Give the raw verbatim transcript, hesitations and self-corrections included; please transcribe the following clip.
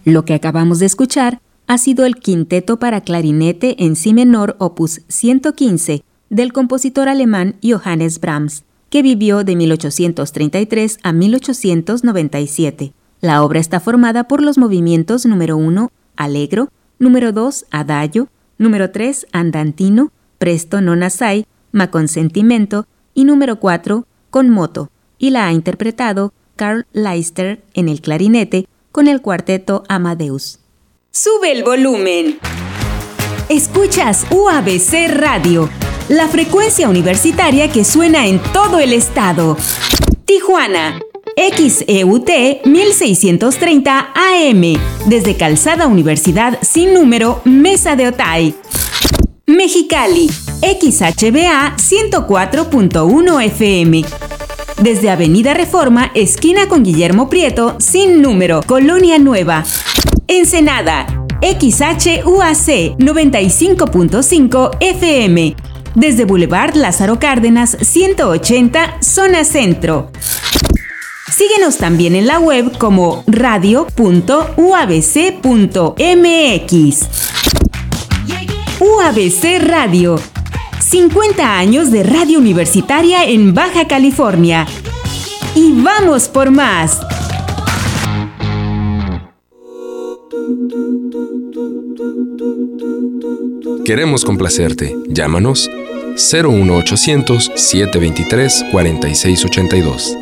Lo que acabamos de escuchar ha sido el Quinteto para clarinete en si menor opus ciento quince del compositor alemán Johannes Brahms, que vivió de mil ochocientos treinta y tres a mil ochocientos noventa y siete. La obra está formada por los movimientos número uno, Allegro, número dos, Adagio, número tres, Andantino, Presto non assai, ma con sentimento, y número cuatro, con moto, y la ha interpretado Karl Leister en el clarinete con el cuarteto Amadeus. ¡Sube el volumen! Escuchas U A B C Radio, la frecuencia universitaria que suena en todo el estado. Tijuana, X E U T mil seiscientos treinta A M, desde Calzada Universidad sin número, Mesa de Otay. Mexicali, X H B A ciento cuatro punto uno F M, desde Avenida Reforma, esquina con Guillermo Prieto, sin número, Colonia Nueva. Ensenada, X H U A C noventa y cinco punto cinco F M, desde Boulevard Lázaro Cárdenas ciento ochenta, zona centro. Síguenos también en la web como radio punto u a b c punto m x. U A B C Radio, cincuenta años de radio universitaria en Baja California. ¡Y vamos por más! Queremos complacerte. Llámanos cero uno ochocientos, setecientos veintitrés, cuarenta y seis ochenta y dos.